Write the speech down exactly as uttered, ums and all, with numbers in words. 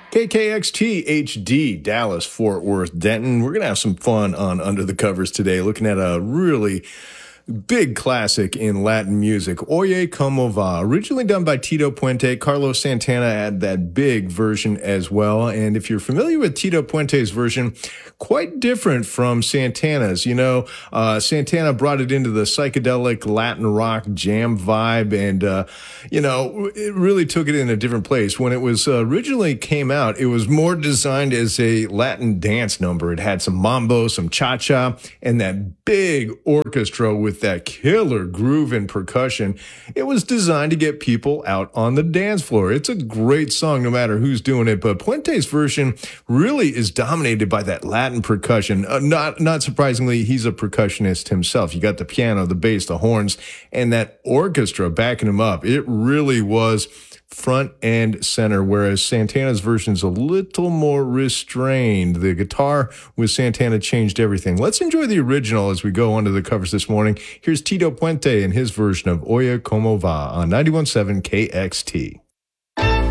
K K X T H D, Dallas, Fort Worth, Denton. We're going to have some fun on Under the Covers today, looking at a really big classic in Latin music, Oye Como Va, originally done by Tito Puente. Carlos Santana had that big version as well. And if you're familiar with Tito Puente's version, quite different from Santana's. You know, uh, Santana brought it into the psychedelic Latin rock jam vibe, and, uh, you know, it really took it in a different place. When it was uh, originally came out, it was more designed as a Latin dance number. It had some mambo, some cha-cha, and that big orchestra with that killer groove and percussion. It was designed to get people out on the dance floor. It's a great song no matter who's doing it, but Puente's version really is dominated by that Latin percussion. Uh, not not surprisingly, he's a percussionist himself. You got the piano, the bass, the horns, and that orchestra backing him up. It really was front and center, whereas Santana's version is a little more restrained. The guitar with Santana changed everything. Let's enjoy the original as we go onto the covers this morning. Here's Tito Puente and his version of Oye Como Va on ninety-one point seven K X T.